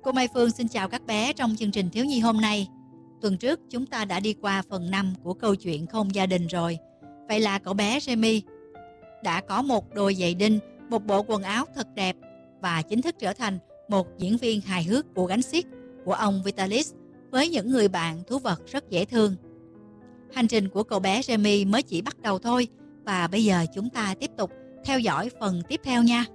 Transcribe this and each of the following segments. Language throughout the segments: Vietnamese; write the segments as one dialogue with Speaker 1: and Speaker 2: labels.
Speaker 1: Cô Mai Phương xin chào các bé trong chương trình Thiếu Nhi hôm nay. Tuần trước chúng ta đã đi qua phần 5 của câu chuyện Không gia đình rồi. Vậy là cậu bé Jamie đã có một đôi giày đinh, một bộ quần áo thật đẹp và chính thức trở thành một diễn viên hài hước của gánh xiếc của ông Vitalis với những người bạn thú vật rất dễ thương. Hành trình của cậu bé Jamie mới chỉ bắt đầu thôi và bây giờ chúng ta tiếp tục theo dõi phần tiếp theo nha.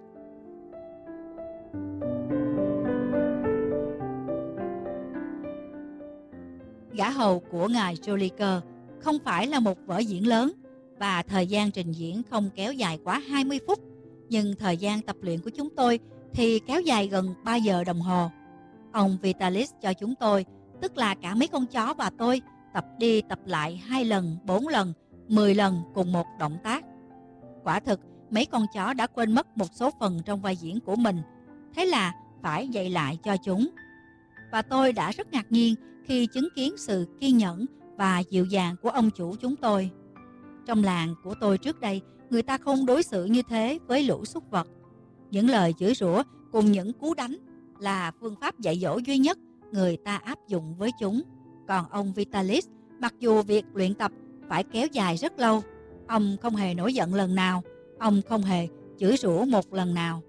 Speaker 1: Gã hầu của ngài Jolicoeur không phải là một vở diễn lớn và thời gian trình diễn không kéo dài quá 20 phút, nhưng thời gian tập luyện của chúng tôi thì kéo dài gần 3 giờ đồng hồ. Ông Vitalis cho chúng tôi, tức là cả mấy con chó và tôi, tập đi tập lại 2 lần, 4 lần, 10 lần cùng một động tác. Quả thực, mấy con chó đã quên mất một số phần trong vai diễn của mình, thế là phải dạy lại cho chúng. Và tôi đã rất ngạc nhiên khi chứng kiến sự kiên nhẫn và dịu dàng của ông chủ chúng tôi. Trong làng của tôi trước đây, người ta không đối xử như thế với lũ súc vật. Những lời chửi rủa cùng những cú đánh là phương pháp dạy dỗ duy nhất người ta áp dụng với chúng. Còn ông Vitalis, mặc dù việc luyện tập phải kéo dài rất lâu, ông không hề nổi giận lần nào, ông không hề chửi rủa một lần nào.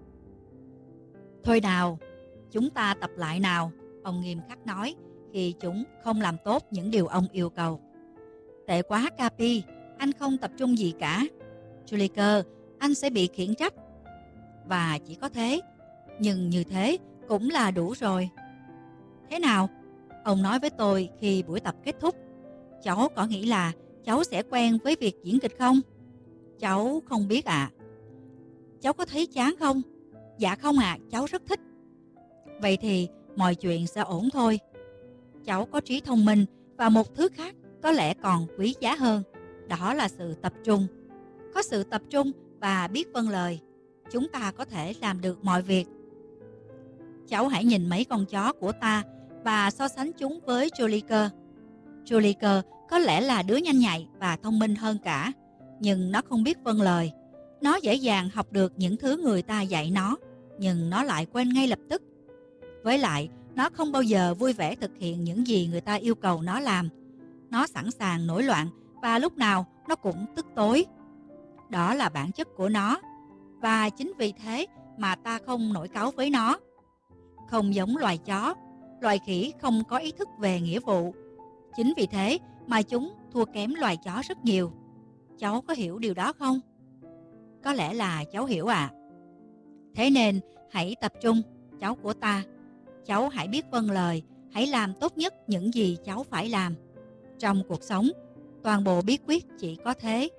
Speaker 1: Thôi nào, chúng ta tập lại nào, ông nghiêm khắc nói khi chúng không làm tốt những điều ông yêu cầu. Tệ quá Capi, anh không tập trung gì cả. Jolicoeur, anh sẽ bị khiển trách. Và chỉ có thế, nhưng như thế cũng là đủ rồi. Thế nào? Ông nói với tôi khi buổi tập kết thúc. Cháu có nghĩ là cháu sẽ quen với việc diễn kịch không? Cháu không biết ạ. Cháu có thấy chán không? Dạ không ạ, cháu rất thích. Vậy thì mọi chuyện sẽ ổn thôi. Cháu có trí thông minh và một thứ khác có lẽ còn quý giá hơn, đó là sự tập trung. Có sự tập trung và biết vâng lời, chúng ta có thể làm được mọi việc. Cháu hãy nhìn mấy con chó của ta và so sánh chúng với Jolicoeur. Jolicoeur có lẽ là đứa nhanh nhạy và thông minh hơn cả, nhưng nó không biết vâng lời. Nó dễ dàng học được những thứ người ta dạy nó, nhưng nó lại quên ngay lập tức. Với lại, nó không bao giờ vui vẻ thực hiện những gì người ta yêu cầu nó làm. Nó sẵn sàng nổi loạn và lúc nào nó cũng tức tối. Đó là bản chất của nó. Và chính vì thế mà ta không nổi cáu với nó. Không giống loài chó, loài khỉ không có ý thức về nghĩa vụ. Chính vì thế mà chúng thua kém loài chó rất nhiều. Cháu có hiểu điều đó không? Có lẽ là cháu hiểu ạ. Thế nên hãy tập trung, cháu của ta. Cháu hãy biết vâng lời, hãy làm tốt nhất những gì cháu phải làm. Trong cuộc sống, toàn bộ bí quyết chỉ có thế.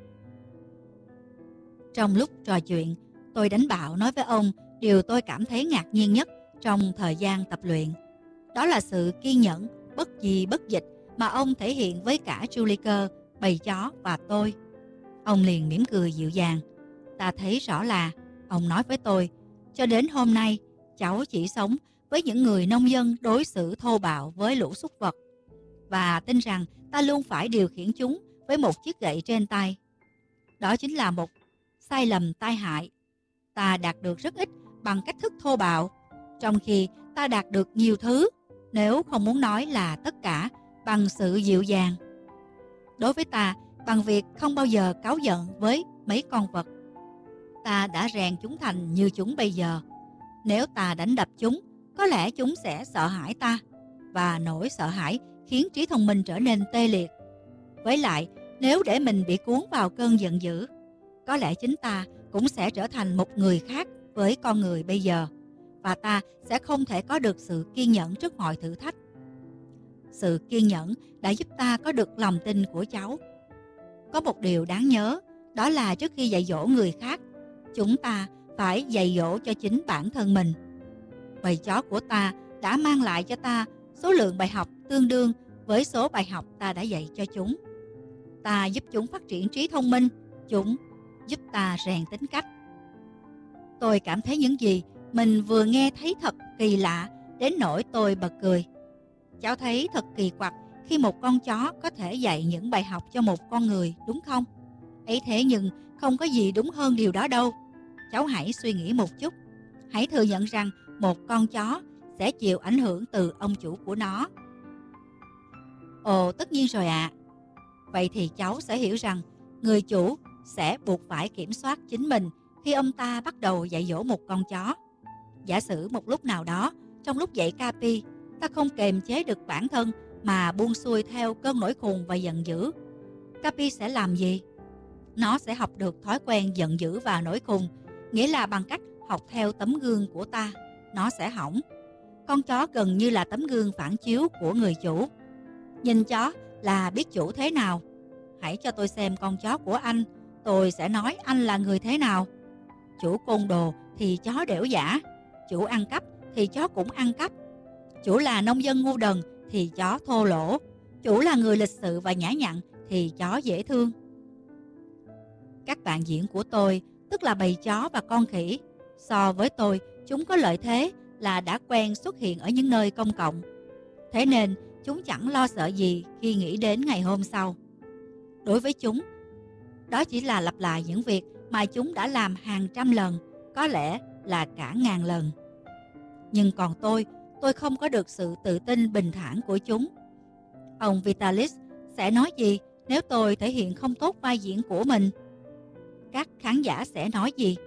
Speaker 1: Trong lúc trò chuyện, tôi đánh bạo nói với ông điều tôi cảm thấy ngạc nhiên nhất trong thời gian tập luyện. Đó là sự kiên nhẫn, bất di bất dịch mà ông thể hiện với cả Jolicoeur, bầy chó và tôi. Ông liền mỉm cười dịu dàng. Ta thấy rõ là, ông nói với tôi, cho đến hôm nay, cháu chỉ sống với những người nông dân đối xử thô bạo với lũ súc vật. Và tin rằng ta luôn phải điều khiển chúng với một chiếc gậy trên tay. Đó chính là một sai lầm tai hại. Ta đạt được rất ít bằng cách thức thô bạo, trong khi ta đạt được nhiều thứ, nếu không muốn nói là tất cả, bằng sự dịu dàng. Đối với ta, bằng việc không bao giờ cáu giận với mấy con vật, ta đã rèn chúng thành như chúng bây giờ. Nếu ta đánh đập chúng, có lẽ chúng sẽ sợ hãi ta, và nỗi sợ hãi khiến trí thông minh trở nên tê liệt. Với lại, nếu để mình bị cuốn vào cơn giận dữ, có lẽ chính ta cũng sẽ trở thành một người khác với con người bây giờ, và ta sẽ không thể có được sự kiên nhẫn trước mọi thử thách. Sự kiên nhẫn đã giúp ta có được lòng tin của cháu. Có một điều đáng nhớ, đó là trước khi dạy dỗ người khác, chúng ta phải dạy dỗ cho chính bản thân mình. Bầy chó của ta đã mang lại cho ta số lượng bài học tương đương với số bài học ta đã dạy cho chúng. Ta giúp chúng phát triển trí thông minh, chúng giúp ta rèn tính cách. Tôi cảm thấy những gì mình vừa nghe thấy thật kỳ lạ, đến nỗi tôi bật cười. Cháu thấy thật kỳ quặc khi một con chó có thể dạy những bài học cho một con người, đúng không? Ấy thế nhưng không có gì đúng hơn điều đó đâu. Cháu hãy suy nghĩ một chút. Hãy thừa nhận rằng một con chó sẽ chịu ảnh hưởng từ ông chủ của nó. Ồ, tất nhiên rồi ạ. Vậy thì cháu sẽ hiểu rằng người chủ sẽ buộc phải kiểm soát chính mình khi ông ta bắt đầu dạy dỗ một con chó. Giả sử một lúc nào đó, trong lúc dạy Capi, ta không kềm chế được bản thân mà buông xuôi theo cơn nổi khùng và giận dữ. Capi sẽ làm gì? Nó sẽ học được thói quen giận dữ và nổi khùng, nghĩa là bằng cách học theo tấm gương của ta, nó sẽ hỏng. Con chó gần như là tấm gương phản chiếu của người chủ. Nhìn chó là biết chủ thế nào. Hãy cho tôi xem con chó của anh, tôi sẽ nói anh là người thế nào. Chủ côn đồ thì chó đểu dã, chủ ăn cắp thì chó cũng ăn cắp. Chủ là nông dân ngu đần thì chó thô lỗ, chủ là người lịch sự và nhã nhặn thì chó dễ thương. Các bạn diễn của tôi, tức là bầy chó và con khỉ, so với tôi, chúng có lợi thế là đã quen xuất hiện ở những nơi công cộng. Thế nên, chúng chẳng lo sợ gì khi nghĩ đến ngày hôm sau. Đối với chúng, đó chỉ là lặp lại những việc mà chúng đã làm hàng trăm lần, có lẽ là cả ngàn lần. Nhưng còn tôi không có được sự tự tin bình thản của chúng. Ông Vitalis sẽ nói gì nếu tôi thể hiện không tốt vai diễn của mình? Các khán giả sẽ nói gì?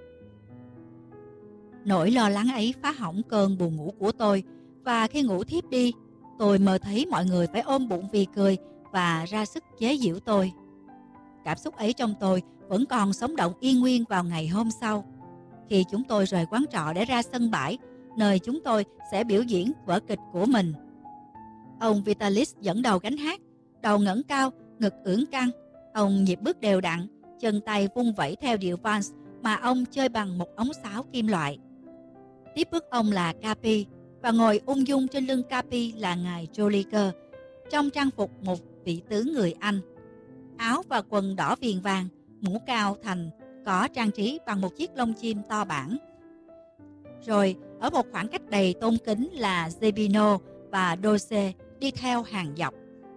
Speaker 1: Nỗi lo lắng ấy phá hỏng cơn buồn ngủ của tôi, và khi ngủ thiếp đi, tôi mơ thấy mọi người phải ôm bụng vì cười và ra sức chế giễu tôi. Cảm xúc ấy trong tôi vẫn còn sống động yên nguyên vào ngày hôm sau, khi chúng tôi rời quán trọ để ra sân bãi, nơi chúng tôi sẽ biểu diễn vở kịch của mình. Ông Vitalis dẫn đầu gánh hát, đầu ngẩng cao, ngực ưỡn căng. Ông nhịp bước đều đặn, chân tay vung vẩy theo điệu vals mà ông chơi bằng một ống sáo kim loại. Tiếp bước ông là Capi, và ngồi ung dung trên lưng Capi là ngài Jolicoeur, trong trang phục một vị tướng người Anh. Áo và quần đỏ viền vàng, mũ cao thành, có trang trí bằng một chiếc lông chim to bản. Rồi, ở một khoảng cách đầy tôn kính là Zerbino và Dose đi theo hàng dọc.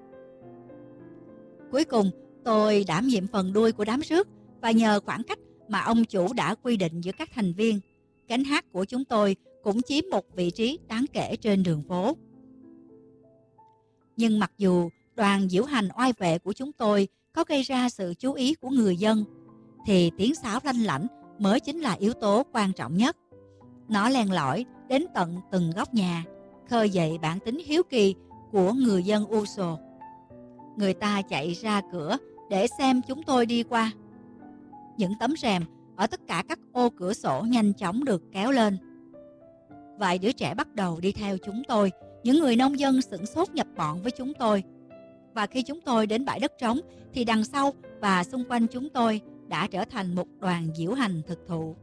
Speaker 1: Cuối cùng, tôi đảm nhiệm phần đuôi của đám rước, và nhờ khoảng cách mà ông chủ đã quy định giữa các thành viên, gánh hát của chúng tôi cũng chiếm một vị trí đáng kể trên đường phố. Nhưng mặc dù đoàn diễu hành oai vệ của chúng tôi có gây ra sự chú ý của người dân, thì tiếng sáo lanh lảnh mới chính là yếu tố quan trọng nhất. Nó len lỏi đến tận từng góc nhà, khơi dậy bản tính hiếu kỳ của người dân Uso. Người ta chạy ra cửa để xem chúng tôi đi qua. Những tấm rèm ở tất cả các ô cửa sổ nhanh chóng được kéo lên. Vài đứa trẻ bắt đầu đi theo chúng tôi, những người nông dân sửng sốt nhập bọn với chúng tôi. Và khi chúng tôi đến bãi đất trống, thì đằng sau và xung quanh chúng tôi đã trở thành một đoàn diễu hành thực thụ.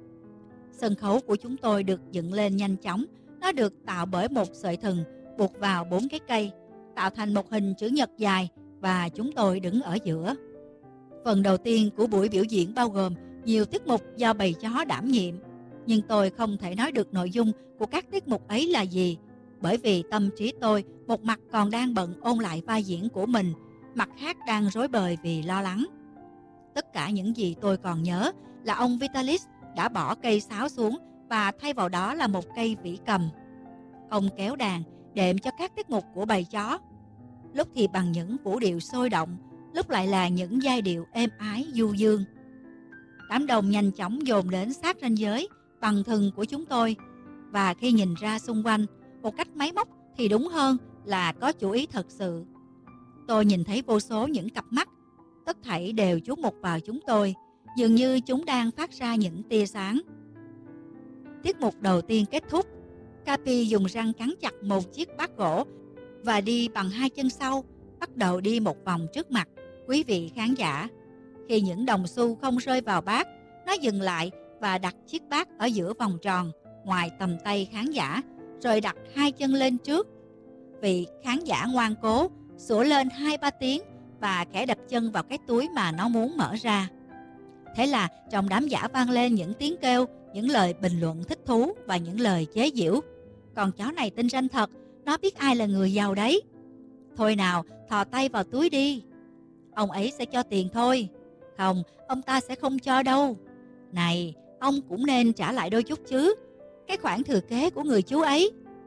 Speaker 1: Sân khấu của chúng tôi được dựng lên nhanh chóng. Nó được tạo bởi một sợi thừng buộc vào 4 cái cây, tạo thành một hình chữ nhật dài, và chúng tôi đứng ở giữa. Phần đầu tiên của buổi biểu diễn bao gồm nhiều tiết mục do bầy chó đảm nhiệm, nhưng tôi không thể nói được nội dung của các tiết mục ấy là gì, bởi vì tâm trí tôi một mặt còn đang bận ôn lại vai diễn của mình, mặt khác đang rối bời vì lo lắng. Tất cả những gì tôi còn nhớ là ông Vitalis đã bỏ cây sáo xuống và thay vào đó là một cây vĩ cầm. Ông kéo đàn đệm cho các tiết mục của bầy chó, lúc thì bằng những vũ điệu sôi động, lúc lại là những giai điệu êm ái du dương. Đám đông nhanh chóng dồn đến sát ranh giới bằng thừng của chúng tôi, và khi nhìn ra xung quanh một cách máy móc thì đúng hơn là có chủ ý thật sự. Tôi nhìn thấy vô số những cặp mắt, tất thảy đều chú mục vào chúng tôi, dường như chúng đang phát ra những tia sáng. Tiết mục đầu tiên kết thúc, Capi dùng răng cắn chặt một chiếc bát gỗ và đi bằng hai chân sau, bắt đầu đi một vòng trước mặt quý vị khán giả. Khi những đồng xu không rơi vào bát, nó dừng lại và đặt chiếc bát ở giữa vòng tròn, ngoài tầm tay khán giả, rồi đặt hai chân lên trước. Vị khán giả ngoan cố sủa lên 2-3 tiếng và khẽ đập chân vào cái túi mà nó muốn mở ra. Thế là trong đám giả vang lên những tiếng kêu, những lời bình luận thích thú và những lời chế giễu. Con chó này tinh ranh thật, nó biết ai là người giàu đấy. Thôi nào, thò tay vào túi đi. Ông ấy sẽ cho tiền thôi. Không, ông ta sẽ không cho đâu. Này, ông cũng nên trả lại đôi chút chứ. Cái khoản thừa kế của người chú ấy.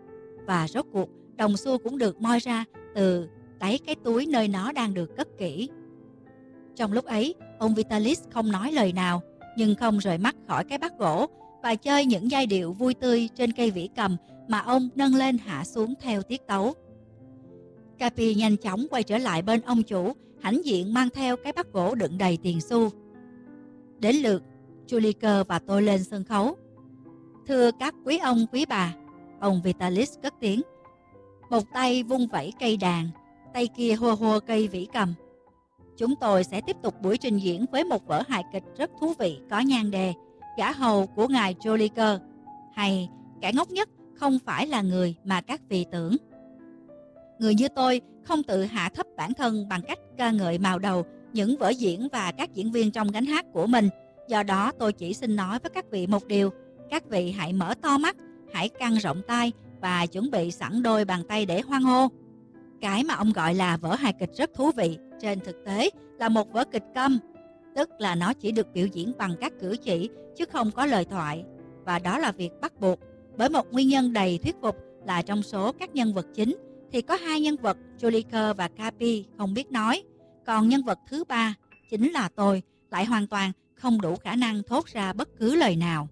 Speaker 1: và rốt cuộc đồng xu cũng được moi ra từ đáy cái túi nơi nó đang được cất kỹ. Trong lúc ấy, ông Vitalis không nói lời nào, nhưng không rời mắt khỏi cái bát gỗ và chơi những giai điệu vui tươi trên cây vĩ cầm mà ông nâng lên hạ xuống theo tiết tấu. Capi nhanh chóng quay trở lại bên ông chủ, hãnh diện mang theo cái bát gỗ đựng đầy tiền xu. Đến lượt Juliker và tôi lên sân khấu. Thưa các quý ông quý bà, ông Vitalis cất tiếng. Một tay vung vẩy cây đàn, tay kia hùa hùa cây vĩ cầm. Chúng tôi sẽ tiếp tục buổi trình diễn với một vở hài kịch rất thú vị có nhan đề Gã hầu của ngài Joliker, hay Kẻ ngốc nhất không phải là người mà các vị tưởng. Người như tôi không tự hạ thấp bản thân bằng cách ca ngợi màu đầu những vở diễn và các diễn viên trong gánh hát của mình. Do đó tôi chỉ xin nói với các vị một điều: các vị hãy mở to mắt, hãy căng rộng tai và chuẩn bị sẵn đôi bàn tay để hoan hô. Cái mà ông gọi là vở hài kịch rất thú vị trên thực tế là một vở kịch câm, tức là nó chỉ được biểu diễn bằng các cử chỉ chứ không có lời thoại. Và đó là việc bắt buộc, bởi một nguyên nhân đầy thuyết phục là trong số các nhân vật chính thì có hai nhân vật Joliker và Capi không biết nói, còn nhân vật thứ ba chính là tôi lại hoàn toàn không đủ khả năng thốt ra bất cứ lời nào.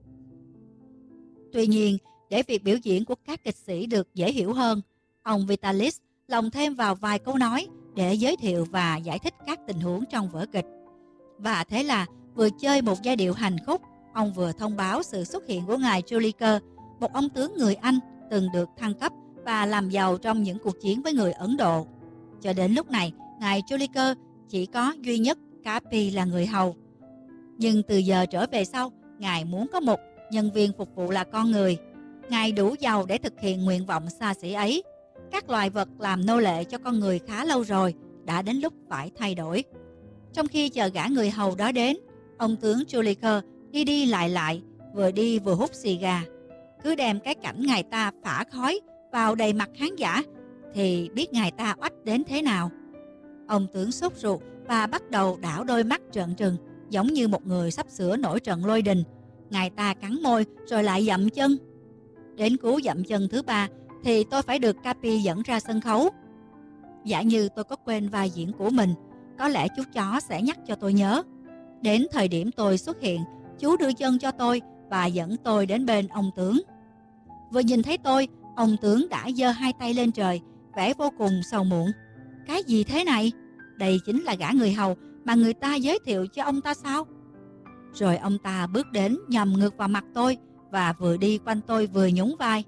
Speaker 1: Tuy nhiên, để việc biểu diễn của các kịch sĩ được dễ hiểu hơn, ông Vitalis lồng thêm vào vài câu nói để giới thiệu và giải thích các tình huống trong vở kịch. Và thế là vừa chơi một giai điệu hành khúc, ông vừa thông báo sự xuất hiện của ngài Joliker, một ông tướng người Anh từng được thăng cấp và làm giàu trong những cuộc chiến với người Ấn Độ. Cho đến lúc này, ngài Joliker chỉ có duy nhất Capi là người hầu. Nhưng từ giờ trở về sau, ngài muốn có một nhân viên phục vụ là con người. Ngài đủ giàu để thực hiện nguyện vọng xa xỉ ấy. Các loài vật làm nô lệ cho con người khá lâu rồi, đã đến lúc phải thay đổi. Trong khi chờ gã người hầu đó đến, ông tướng Joliker đi đi lại, vừa đi vừa hút xì gà. Cứ đem cái cảnh ngài ta phả khói vào đầy mặt khán giả thì biết ngài ta oách đến thế nào. Ông tướng sốt ruột và bắt đầu đảo đôi mắt trợn trừng, giống như một người sắp sửa nổi trận lôi đình. Ngài ta cắn môi rồi lại dậm chân. Đến cú dậm chân thứ ba thì tôi phải được Capi dẫn ra sân khấu. Giả như tôi có quên vai diễn của mình, có lẽ chú chó sẽ nhắc cho tôi nhớ. Đến thời điểm tôi xuất hiện, chú đưa chân cho tôi và dẫn tôi đến bên ông tướng. Vừa nhìn thấy tôi, ông tướng đã giơ hai tay lên trời, vẻ vô cùng sầu muộn. Cái gì thế này? Đây chính là gã người hầu mà người ta giới thiệu cho ông ta sao? Rồi ông ta bước đến nhằm ngược vào mặt tôi và vừa đi quanh tôi vừa nhún vai.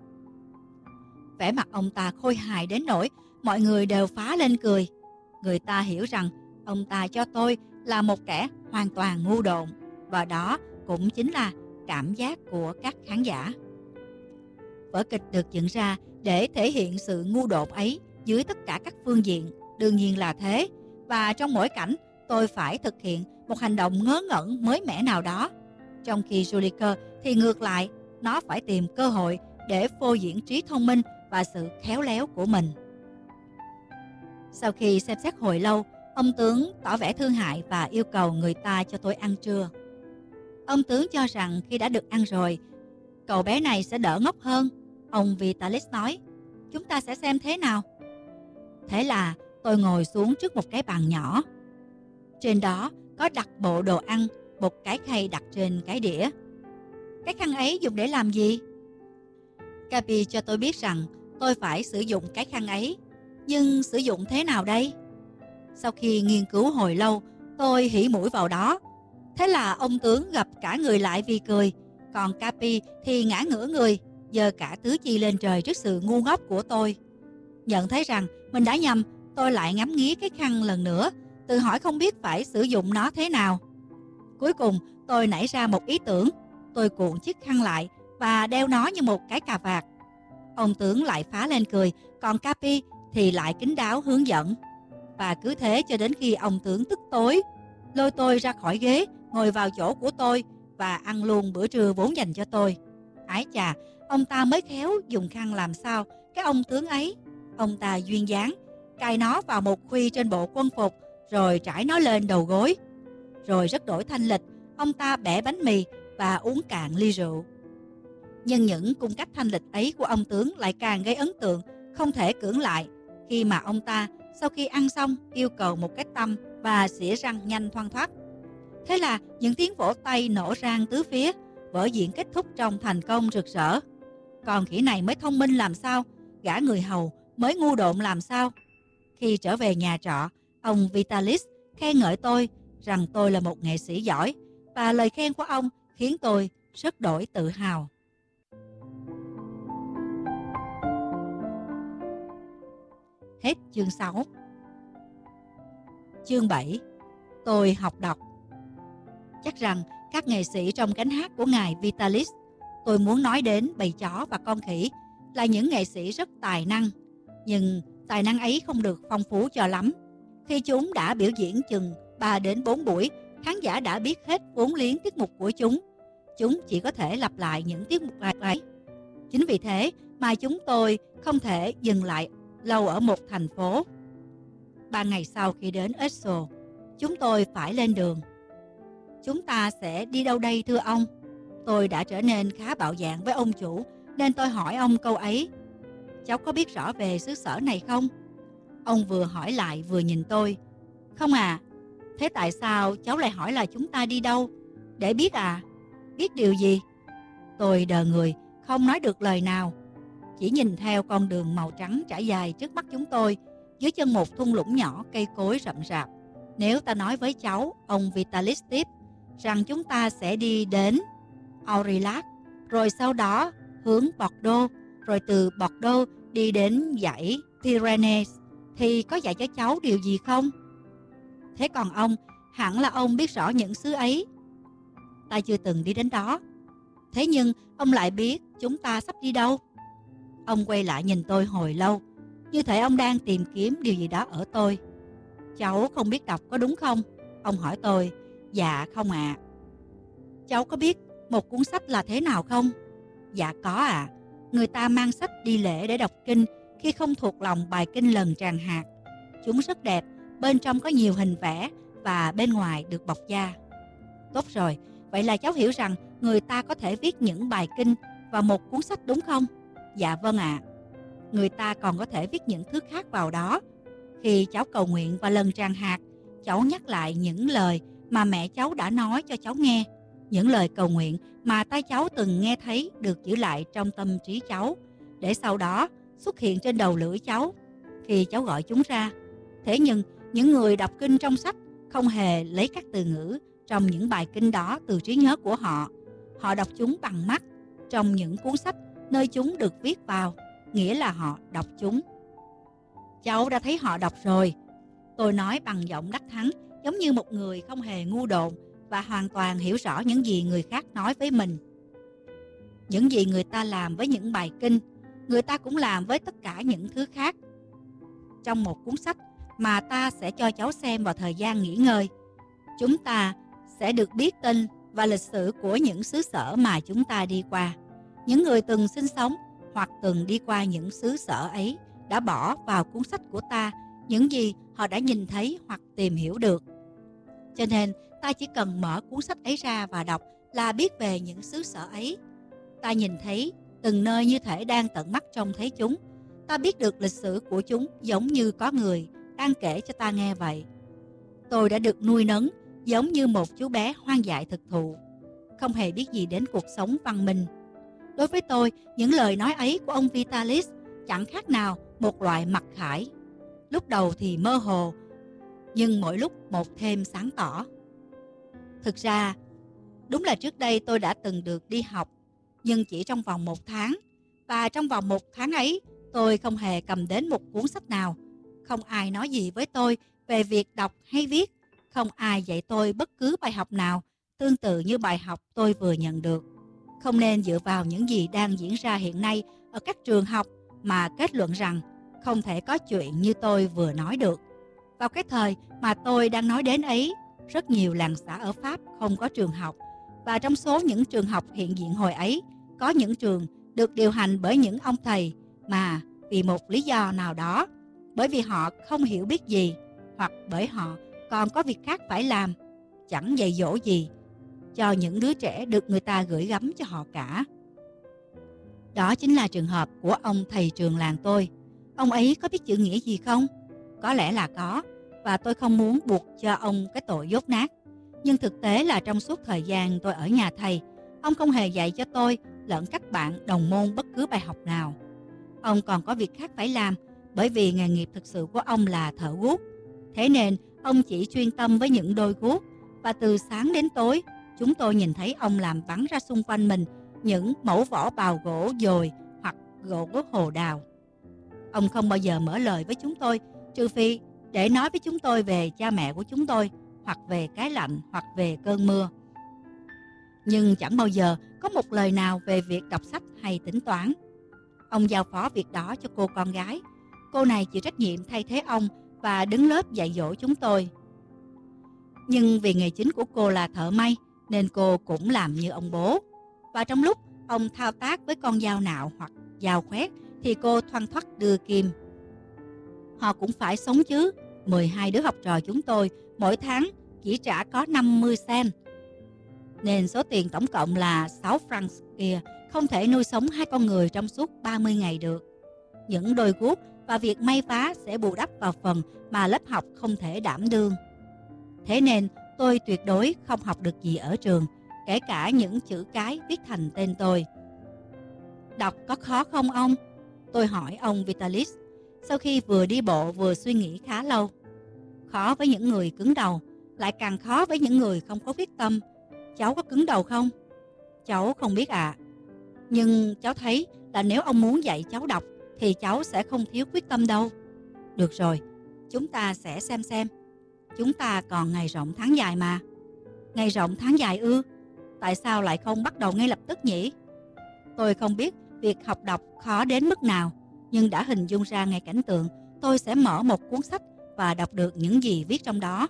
Speaker 1: Vẻ mặt ông ta khôi hài đến nỗi mọi người đều phá lên cười. Người ta hiểu rằng ông ta cho tôi là một kẻ hoàn toàn ngu độn, và đó cũng chính là cảm giác của các khán giả. Vở kịch được dựng ra để thể hiện sự ngu độn ấy dưới tất cả các phương diện, đương nhiên là thế, và trong mỗi cảnh tôi phải thực hiện một hành động ngớ ngẩn mới mẻ nào đó. Trong khi Joliker thì ngược lại, nó phải tìm cơ hội để phô diễn trí thông minh và sự khéo léo của mình. Sau khi xem xét hồi lâu, ông tướng tỏ vẻ thương hại và yêu cầu người ta cho tôi ăn trưa. Ông tướng cho rằng khi đã được ăn rồi, cậu bé này sẽ đỡ ngốc hơn. Ông Vitalis nói, chúng ta sẽ xem thế nào. Thế là tôi ngồi xuống trước một cái bàn nhỏ. Trên đó có đặt bộ đồ ăn, một cái khay đặt trên cái đĩa. Cái khăn ấy dùng để làm gì? Capi cho tôi biết rằng tôi phải sử dụng cái khăn ấy. Nhưng sử dụng thế nào đây? Sau khi nghiên cứu hồi lâu, tôi hỉ mũi vào đó. Thế là ông tướng gặp cả người lại vì cười, còn Capi thì ngã ngửa người, giơ cả tứ chi lên trời trước sự ngu ngốc của tôi. Nhận thấy rằng mình đã nhầm, tôi lại ngắm nghía cái khăn lần nữa, tự hỏi không biết phải sử dụng nó thế nào. Cuối cùng tôi nảy ra một ý tưởng. Tôi cuộn chiếc khăn lại và đeo nó như một cái cà vạt. Ông tướng lại phá lên cười, còn Capi thì lại kín đáo hướng dẫn. Và cứ thế cho đến khi ông tướng tức tối, lôi tôi ra khỏi ghế, ngồi vào chỗ của tôi và ăn luôn bữa trưa vốn dành cho tôi. Ái chà, ông ta mới khéo dùng khăn làm sao cái ông tướng ấy. Ông ta duyên dáng, cài nó vào một khuy trên bộ quân phục, rồi trải nó lên đầu gối. Rồi rất đổi thanh lịch, ông ta bẻ bánh mì và uống cạn ly rượu. Nhưng những cung cách thanh lịch ấy của ông tướng lại càng gây ấn tượng không thể cưỡng lại khi mà ông ta sau khi ăn xong yêu cầu một cái tăm và xỉa răng nhanh thoăn thoắt. Thế là những tiếng vỗ tay nổ rang tứ phía, vở diễn kết thúc trong thành công rực rỡ. Còn khỉ này mới thông minh làm sao, gã người hầu mới ngu độn làm sao. Khi trở về nhà trọ, ông Vitalis khen ngợi tôi rằng tôi là một nghệ sĩ giỏi, và lời khen của ông khiến tôi rất đổi tự hào. Hết chương 6. Chương 7. Tôi học đọc. Chắc rằng các nghệ sĩ trong cánh hát của ngài Vitalis, tôi muốn nói đến bầy chó và con khỉ, là những nghệ sĩ rất tài năng. Nhưng tài năng ấy không được phong phú cho lắm. Khi chúng đã biểu diễn chừng 3 đến 4 buổi, khán giả đã biết hết vốn liếng tiết mục của chúng. Chúng chỉ có thể lặp lại những tiết mục ấy. Chính vì thế mà chúng tôi không thể dừng lại lâu ở một thành phố. 3 ngày sau khi đến Esso, chúng tôi phải lên đường. Chúng ta sẽ đi đâu đây thưa ông? Tôi đã trở nên khá bạo dạn với ông chủ, nên tôi hỏi ông câu ấy. Cháu có biết rõ về xứ sở này không? Ông vừa hỏi lại vừa nhìn tôi. Không à. Thế tại sao cháu lại hỏi là chúng ta đi đâu? Để biết à? Biết điều gì? Tôi đờ người, không nói được lời nào. Chỉ nhìn theo con đường màu trắng trải dài trước mắt chúng tôi, dưới chân một thung lũng nhỏ cây cối rậm rạp. Nếu ta nói với cháu, ông Vitalis tiếp, rằng chúng ta sẽ đi đến Aurillac, rồi sau đó hướng Bordeaux, rồi từ Bordeaux đi đến dãy Pyrenees, thì có dạy cho cháu điều gì không? Thế còn ông, hẳn là ông biết rõ những xứ ấy. Ta chưa từng đi đến đó. Thế nhưng ông lại biết chúng ta sắp đi đâu? Ông quay lại nhìn tôi hồi lâu, như thể ông đang tìm kiếm điều gì đó ở tôi. Cháu không biết đọc có đúng không? Ông hỏi tôi. Dạ không ạ. Cháu có biết một cuốn sách là thế nào không? Dạ có ạ. Người ta mang sách đi lễ để đọc kinh khi không thuộc lòng bài kinh lần tràng hạt. Chúng rất đẹp, bên trong có nhiều hình vẽ và bên ngoài được bọc da. Tốt rồi, vậy là cháu hiểu rằng người ta có thể viết những bài kinh vào một cuốn sách đúng không? Dạ vâng ạ. Người ta còn có thể viết những thứ khác vào đó. Khi cháu cầu nguyện vào lần tràng hạt, cháu nhắc lại những lời mà mẹ cháu đã nói cho cháu nghe. Những lời cầu nguyện mà tai cháu từng nghe thấy được giữ lại trong tâm trí cháu, để sau đó xuất hiện trên đầu lưỡi cháu khi cháu gọi chúng ra. Thế nhưng những người đọc kinh trong sách không hề lấy các từ ngữ trong những bài kinh đó từ trí nhớ của họ. Họ đọc chúng bằng mắt trong những cuốn sách nơi chúng được viết vào, nghĩa là họ đọc chúng. Cháu đã thấy họ đọc rồi. Tôi nói bằng giọng đắc thắng, giống như một người không hề ngu độn và hoàn toàn hiểu rõ những gì người khác nói với mình. Những gì người ta làm với những bài kinh, người ta cũng làm với tất cả những thứ khác. Trong một cuốn sách mà ta sẽ cho cháu xem vào thời gian nghỉ ngơi, chúng ta sẽ được biết tên và lịch sử của những xứ sở mà chúng ta đi qua. Những người từng sinh sống hoặc từng đi qua những xứ sở ấy đã bỏ vào cuốn sách của ta những gì họ đã nhìn thấy hoặc tìm hiểu được. Cho nên ta chỉ cần mở cuốn sách ấy ra và đọc là biết về những xứ sở ấy. Ta nhìn thấy từng nơi như thể đang tận mắt trông thấy chúng. Ta biết được lịch sử của chúng giống như có người đang kể cho ta nghe vậy. Tôi đã được nuôi nấng giống như một chú bé hoang dại thực thụ, không hề biết gì đến cuộc sống văn minh. Đối với tôi, những lời nói ấy của ông Vitalis chẳng khác nào một loại mặc khải. Lúc đầu thì mơ hồ, nhưng mỗi lúc một thêm sáng tỏ. Thực ra, đúng là trước đây tôi đã từng được đi học, nhưng chỉ trong vòng 1 tháng. Và trong vòng 1 tháng ấy, tôi không hề cầm đến một cuốn sách nào. Không ai nói gì với tôi về việc đọc hay viết. Không ai dạy tôi bất cứ bài học nào tương tự như bài học tôi vừa nhận được. Không nên dựa vào những gì đang diễn ra hiện nay ở các trường học mà kết luận rằng không thể có chuyện như tôi vừa nói được. Vào cái thời mà tôi đang nói đến ấy, rất nhiều làng xã ở Pháp không có trường học. Và trong số những trường học hiện diện hồi ấy, có những trường được điều hành bởi những ông thầy mà vì một lý do nào đó, bởi vì họ không hiểu biết gì, hoặc bởi họ còn có việc khác phải làm, chẳng dạy dỗ gì cho những đứa trẻ được người ta gửi gắm cho họ cả. Đó chính là trường hợp của ông thầy trường làng tôi. Ông ấy có biết chữ nghĩa gì không? Có lẽ là có, và tôi không muốn buộc cho ông cái tội dốt nát. Nhưng thực tế là trong suốt thời gian tôi ở nhà thầy, ông không hề dạy cho tôi lẫn các bạn đồng môn bất cứ bài học nào. Ông còn có việc khác phải làm, bởi vì nghề nghiệp thực sự của ông là thợ guốc. Thế nên ông chỉ chuyên tâm với những đôi guốc, và từ sáng đến tối chúng tôi nhìn thấy ông làm bắn ra xung quanh mình những mẩu vỏ bào gỗ dồi hoặc gỗ hồ đào. Ông không bao giờ mở lời với chúng tôi, trừ phi để nói với chúng tôi về cha mẹ của chúng tôi, hoặc về cái lạnh, hoặc về cơn mưa. Nhưng chẳng bao giờ có một lời nào về việc đọc sách hay tính toán. Ông giao phó việc đó cho cô con gái. Cô này chịu trách nhiệm thay thế ông và đứng lớp dạy dỗ chúng tôi. Nhưng vì nghề chính của cô là thợ may, nên cô cũng làm như ông bố. Và trong lúc ông thao tác với con dao nạo hoặc dao khoét, thì cô thoăn thoắt đưa kim. Họ cũng phải sống chứ. 12 đứa học trò chúng tôi mỗi tháng chỉ trả có 50 cent. Nên số tiền tổng cộng là 6 francs kia không thể nuôi sống 2 con người trong suốt 30 ngày được. Những đôi guốc và việc may vá sẽ bù đắp vào phần mà lớp học không thể đảm đương. Thế nên tôi tuyệt đối không học được gì ở trường, kể cả những chữ cái viết thành tên tôi. Đọc có khó không ông? Tôi hỏi ông Vitalis, sau khi vừa đi bộ vừa suy nghĩ khá lâu. Khó với những người cứng đầu, lại càng khó với những người không có quyết tâm. Cháu có cứng đầu không? Cháu không biết ạ. Nhưng cháu thấy là nếu ông muốn dạy cháu đọc thì cháu sẽ không thiếu quyết tâm đâu. Được rồi, chúng ta sẽ xem. Chúng ta còn ngày rộng tháng dài mà. Ngày rộng tháng dài ư? Tại sao lại không bắt đầu ngay lập tức nhỉ? Tôi không biết việc học đọc khó đến mức nào, nhưng đã hình dung ra ngay cảnh tượng tôi sẽ mở một cuốn sách và đọc được những gì viết trong đó.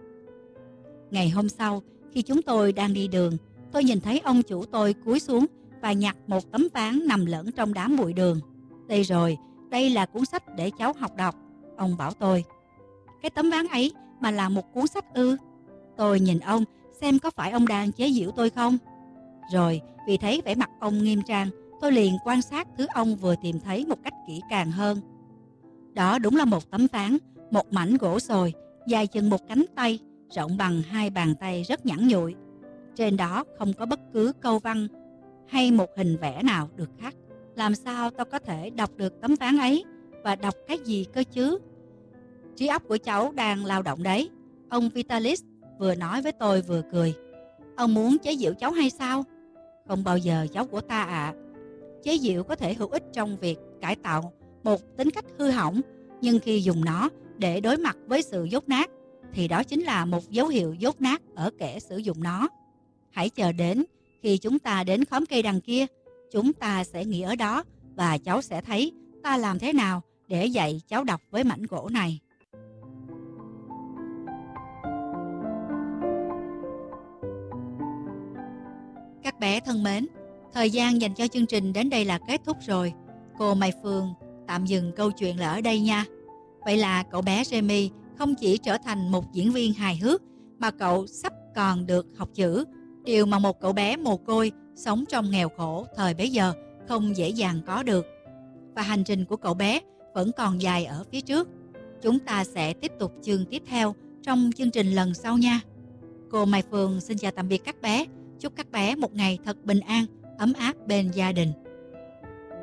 Speaker 1: Ngày hôm sau, khi chúng tôi đang đi đường, tôi nhìn thấy ông chủ tôi cúi xuống và nhặt một tấm ván nằm lẫn trong đám bụi đường. Đây rồi, đây là cuốn sách để cháu học đọc, ông bảo tôi. Cái tấm ván ấy mà là một cuốn sách ư? Tôi nhìn ông xem có phải ông đang chế giễu tôi không. Rồi, vì thấy vẻ mặt ông nghiêm trang, tôi liền quan sát thứ ông vừa tìm thấy một cách kỹ càng hơn. Đó đúng là một tấm ván, một mảnh gỗ sồi, dài chừng một cánh tay, rộng bằng 2 bàn tay, rất nhẵn nhụi. Trên đó không có bất cứ câu văn hay một hình vẽ nào được khắc. Làm sao tôi có thể đọc được tấm ván ấy, và đọc cái gì cơ chứ? Trí óc của cháu đang lao động đấy, ông Vitalis vừa nói với tôi vừa cười. Ông muốn chế giễu cháu hay sao? Không bao giờ, cháu của ta ạ. Chế giễu có thể hữu ích trong việc cải tạo một tính cách hư hỏng, nhưng khi dùng nó để đối mặt với sự dốt nát, thì đó chính là một dấu hiệu dốt nát ở kẻ sử dụng nó. Hãy chờ đến khi chúng ta đến khóm cây đằng kia, chúng ta sẽ nghỉ ở đó, và cháu sẽ thấy ta làm thế nào để dạy cháu đọc với mảnh gỗ này. Các bé thân mến, thời gian dành cho chương trình đến đây là kết thúc rồi. Cô Mai Phương tạm dừng câu chuyện là ở đây nha. Vậy là cậu bé Jamie không chỉ trở thành một diễn viên hài hước, mà cậu sắp còn được học chữ, điều mà một cậu bé mồ côi sống trong nghèo khổ thời bấy giờ không dễ dàng có được. Và hành trình của cậu bé vẫn còn dài ở phía trước. Chúng ta sẽ tiếp tục chương tiếp theo trong chương trình lần sau nha. Cô Mai Phương xin chào tạm biệt các bé. Chúc các bé một ngày thật bình an, ấm áp bên gia đình.